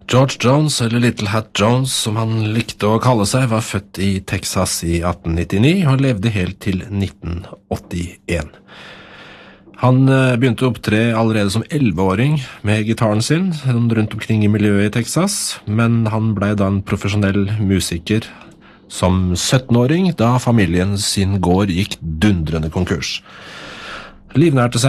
George Jones, eller Little Hat Jones som han likte å kalle seg, var født i Texas i 1899 og levde helt til 1981. Han begynte å opptre allerede som 11-åring med gitaren sin rundt omkring i miljøet i Texas, men han ble da en profesjonell musiker som 17-åring da familien sin gård gikk dundrende konkurs. Livnærte seg